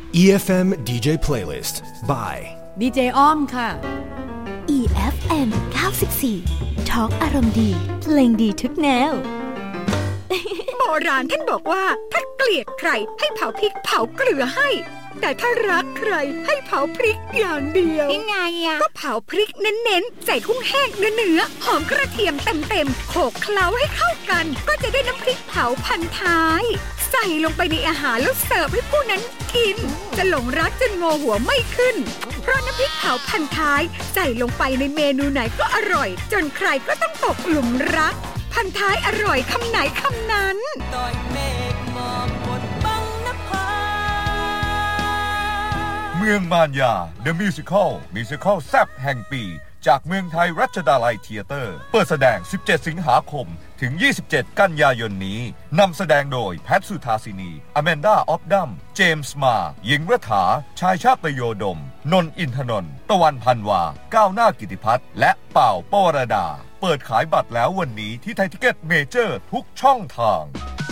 EFM DJ Playlist by ดีเจอ้อมค่ะ EFM 94 Talk อารมณ์ดีเพลงดีทุกแนวโบราณท่านบอกว่าถ้าเกลียดใครให้เผาพริกเผาเกลือให้แต่ถ้ารักใครให้เผาพริกอย่างเดียวยังไงอ่ะก็เผาพริกเน้นๆใส่กุ้งแห้งเนื้อหอมกระเทียมเต็มๆโขลกเคล้าให้เข้ากันก็จะได้น้ำพริกเผาพันท้ายใส่ลงไปในอาหารแล้วเสิร์ฟให้ผู้นั้นกินจะหลงรักจนงอหัวไม่ขึ้นเพราะน้ำพริกเผาพันท้ายใส่ลงไปในเมนูไหนก็อร่อยจนใครก็ต้องตกหลุมรักพันท้ายอร่อยคำไหนคำนั้นเมืองมารยา The Musical แซ่บแห่งปีจากเมืองไทยรัชดาลัยเธียเตอร์เปิดแสดง17สิงหาคมถึง27กันยายนนี้นำแสดงโดยแพทสุธาสินีอแมนดาออฟดัมเจมส์มาหญิงรัฐาชายชาตโยดมนนท์อินทนนท์ตะวันพันวาก้าวหน้ากิติพัฒน์และเป่าปวรดาเปิดขายบัตรแล้ววันนี้ที่ไทยทิเก็ตเมเจอร์ทุกช่องทาง